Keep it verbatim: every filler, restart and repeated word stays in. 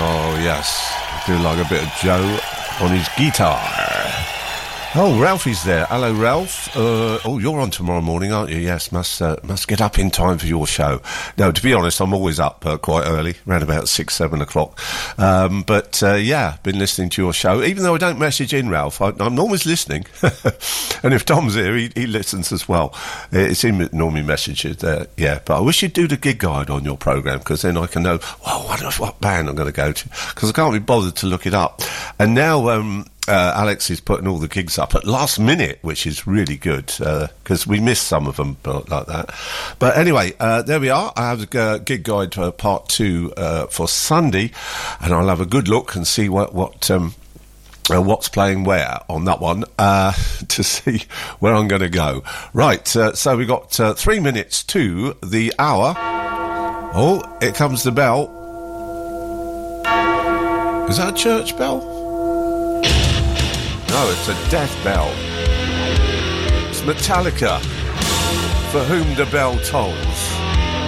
Oh, yes. Do like a bit of Joe on his guitar. Oh, Ralphie's there. Hello, Ralph. Uh, oh, you're on tomorrow morning, aren't you? Yes, must uh, must get up in time for your show. No, to be honest, I'm always up uh, quite early, around about six, seven o'clock. Um, but, uh, yeah, been listening to your show. Even though I don't message in, Ralph, I, I'm always listening. And if Tom's here, he, he listens as well. It's him that normally messages there. Yeah, but I wish you'd do the gig guide on your programme, because then I can know, well, I wonder what band I'm going to go to. Because I can't be bothered to look it up. And now... Um, Uh, Alex is putting all the gigs up at last minute, which is really good, because uh, we missed some of them like that. But anyway, uh, there we are. I have a uh, gig guide uh, part two uh, for Sunday, and I'll have a good look and see what what um, uh, what's playing where on that one uh, to see where I'm going to go. Right, uh, so we got uh, three minutes to the hour. Oh, here comes the bell. Is that a church bell? No, it's a death bell. It's Metallica, For Whom the Bell Tolls.